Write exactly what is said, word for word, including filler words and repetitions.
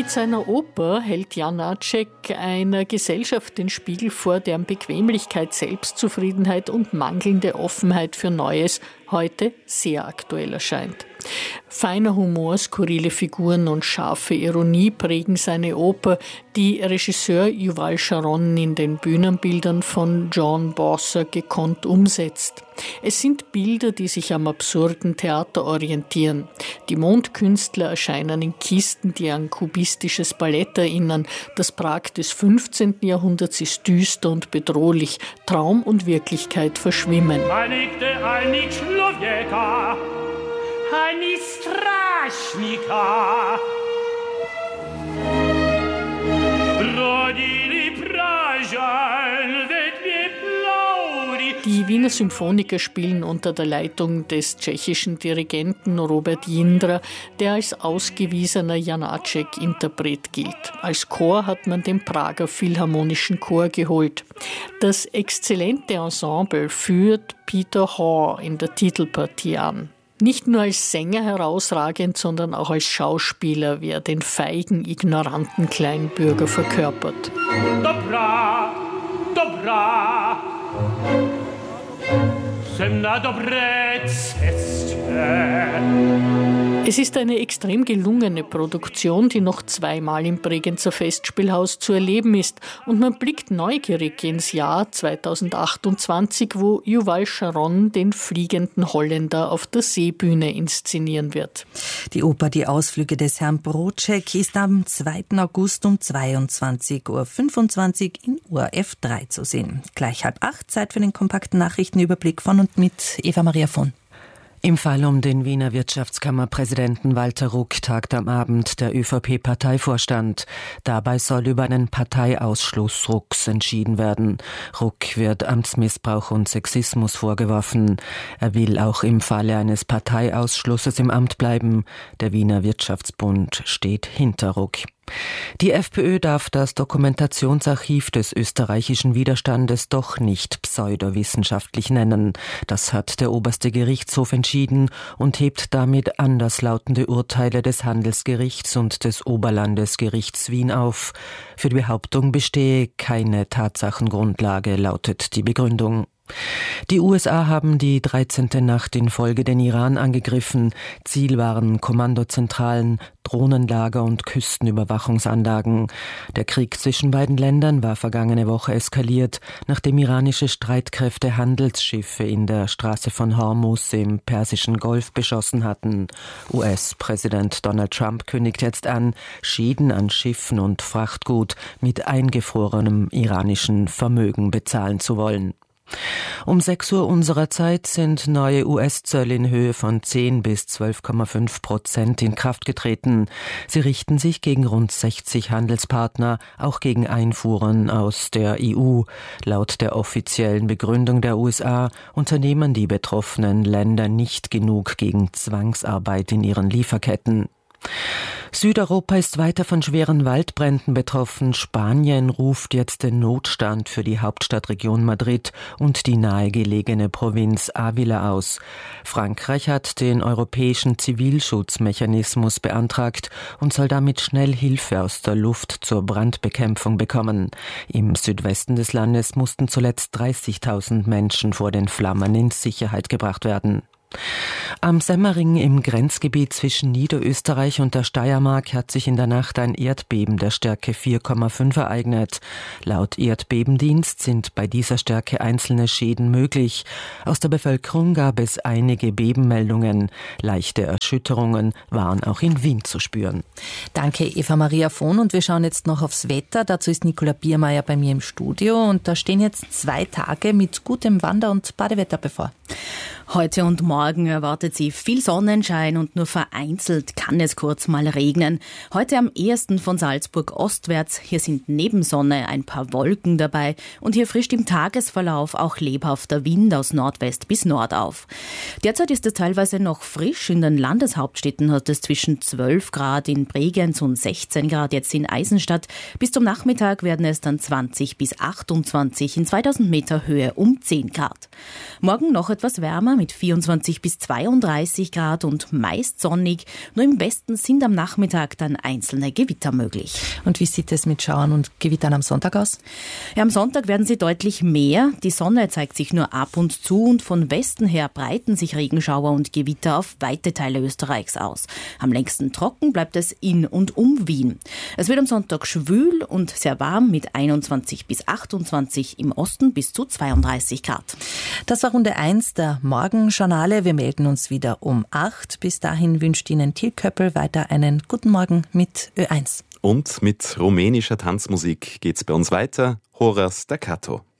Mit seiner Oper hält Janáček einer Gesellschaft den Spiegel vor, deren Bequemlichkeit, Selbstzufriedenheit und mangelnde Offenheit für Neues heute sehr aktuell erscheint. Feiner Humor, skurrile Figuren und scharfe Ironie prägen seine Oper, die Regisseur Yuval Sharon in den Bühnenbildern von John Bosser gekonnt umsetzt. Es sind Bilder, die sich am absurden Theater orientieren. Die Mondkünstler erscheinen in Kisten, die an kubistisches Ballett erinnern. Das Prag des fünfzehnten Jahrhunderts ist düster und bedrohlich. Traum und Wirklichkeit verschwimmen. Die Wiener Symphoniker spielen unter der Leitung des tschechischen Dirigenten Robert Jindra, der als ausgewiesener Janáček-Interpret gilt. Als Chor hat man den Prager Philharmonischen Chor geholt. Das exzellente Ensemble führt Peter Haw in der Titelpartie an. Nicht nur als Sänger herausragend, sondern auch als Schauspieler, wie er den feigen, ignoranten Kleinbürger verkörpert. Dobra, dobra. Es ist eine extrem gelungene Produktion, die noch zweimal im Bregenzer Festspielhaus zu erleben ist. Und man blickt neugierig ins Jahr zweitausendachtundzwanzig, wo Yuval Sharon den fliegenden Holländer auf der Seebühne inszenieren wird. Die Oper Die Ausflüge des Herrn Broček ist am zweiten August um zweiundzwanzig Uhr fünfundzwanzig in O R F drei zu sehen. Gleich halb acht, Zeit für den kompakten Nachrichtenüberblick von und mit Eva Maria von. Im Fall um den Wiener Wirtschaftskammerpräsidenten Walter Ruck tagt am Abend der ÖVP-Parteivorstand. Dabei soll über einen Parteiausschluss Rucks entschieden werden. Ruck wird Amtsmissbrauch und Sexismus vorgeworfen. Er will auch im Falle eines Parteiausschlusses im Amt bleiben. Der Wiener Wirtschaftsbund steht hinter Ruck. Die FPÖ darf das Dokumentationsarchiv des österreichischen Widerstandes doch nicht pseudowissenschaftlich nennen. Das hat der oberste Gerichtshof entschieden und hebt damit anderslautende Urteile des Handelsgerichts und des Oberlandesgerichts Wien auf. Für die Behauptung bestehe keine Tatsachengrundlage, lautet die Begründung. Die U S A haben die dreizehnte Nacht in Folge den Iran angegriffen. Ziel waren Kommandozentralen, Drohnenlager und Küstenüberwachungsanlagen. Der Krieg zwischen beiden Ländern war vergangene Woche eskaliert, nachdem iranische Streitkräfte Handelsschiffe in der Straße von Hormuz im Persischen Golf beschossen hatten. U S-Präsident Donald Trump kündigt jetzt an, Schäden an Schiffen und Frachtgut mit eingefrorenem iranischen Vermögen bezahlen zu wollen. Um sechs Uhr unserer Zeit sind neue U S-Zölle in Höhe von zehn bis zwölf Komma fünf Prozent in Kraft getreten. Sie richten sich gegen rund sechzig Handelspartner, auch gegen Einfuhren aus der E U. Laut der offiziellen Begründung der U S A unternehmen die betroffenen Länder nicht genug gegen Zwangsarbeit in ihren Lieferketten. Südeuropa ist weiter von schweren Waldbränden betroffen. Spanien ruft jetzt den Notstand für die Hauptstadtregion Madrid und die nahegelegene Provinz Ávila aus. Frankreich hat den europäischen Zivilschutzmechanismus beantragt und soll damit schnell Hilfe aus der Luft zur Brandbekämpfung bekommen. Im Südwesten des Landes mussten zuletzt dreißigtausend Menschen vor den Flammen in Sicherheit gebracht werden. Am Semmering im Grenzgebiet zwischen Niederösterreich und der Steiermark hat sich in der Nacht ein Erdbeben der Stärke vier Komma fünf ereignet. Laut Erdbebendienst sind bei dieser Stärke einzelne Schäden möglich. Aus der Bevölkerung gab es einige Bebenmeldungen. Leichte Erschütterungen waren auch in Wien zu spüren. Danke Eva Maria von, und wir schauen jetzt noch aufs Wetter. Dazu ist Nicola Biermeier bei mir im Studio und da stehen jetzt zwei Tage mit gutem Wander- und Badewetter bevor. Heute und morgen erwartet sie viel Sonnenschein und nur vereinzelt kann es kurz mal regnen. Heute am ehesten von Salzburg ostwärts. Hier sind neben Sonne ein paar Wolken dabei und hier frischt im Tagesverlauf auch lebhafter Wind aus Nordwest bis Nord auf. Derzeit ist es teilweise noch frisch. In den Landeshauptstädten hat es zwischen zwölf Grad in Bregenz und sechzehn Grad jetzt in Eisenstadt. Bis zum Nachmittag werden es dann zwanzig bis achtundzwanzig, in zweitausend Meter Höhe um zehn Grad. Morgen noch etwas wärmer mit vierundzwanzig einundzwanzig bis zweiunddreißig Grad und meist sonnig. Nur im Westen sind am Nachmittag dann einzelne Gewitter möglich. Und wie sieht es mit Schauern und Gewittern am Sonntag aus? Ja, am Sonntag werden sie deutlich mehr. Die Sonne zeigt sich nur ab und zu und von Westen her breiten sich Regenschauer und Gewitter auf weite Teile Österreichs aus. Am längsten trocken bleibt es in und um Wien. Es wird am Sonntag schwül und sehr warm mit einundzwanzig bis achtundzwanzig, im Osten bis zu zweiunddreißig Grad. Das war Runde eins der Morgenjournale. Wir melden uns wieder um acht. Bis dahin wünscht Ihnen Till Köppel weiter einen guten Morgen mit Ö eins. Und mit rumänischer Tanzmusik geht's bei uns weiter. Horas Staccato.